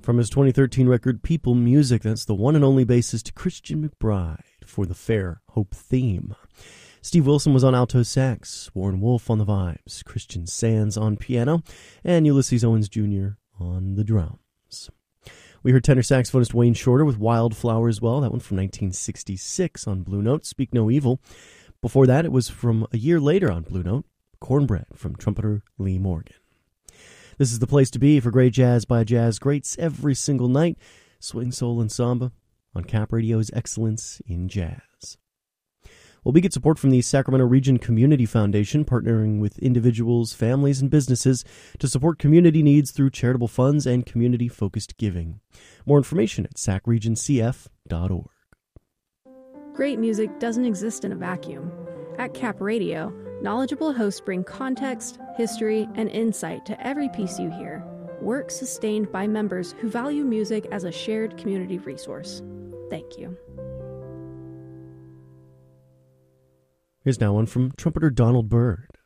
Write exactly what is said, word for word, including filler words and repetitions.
From his twenty thirteen record, People Music, that's the one and only bassist Christian McBride for the Fair Hope theme. Steve Wilson was on alto sax, Warren Wolf on the vibes, Christian Sands on piano, and Ulysses Owens Junior on the drums. We heard tenor saxophonist Wayne Shorter with Wildflower as well, that one from nineteen sixty-six on Blue Note, Speak No Evil. Before that, it was from a year later on Blue Note, Cornbread from trumpeter Lee Morgan. This is the place to be for great jazz by jazz greats every single night. Swing, soul, and samba on Cap Radio's Excellence in Jazz. Well, we get support from the Sacramento Region Community Foundation, partnering with individuals, families, and businesses to support community needs through charitable funds and community-focused giving. More information at sac region c f dot org. Great music doesn't exist in a vacuum. At Cap Radio, knowledgeable hosts bring context, history, and insight to every piece you hear. Work sustained by members who value music as a shared community resource. Thank you. Here's now one from trumpeter Donald Byrd.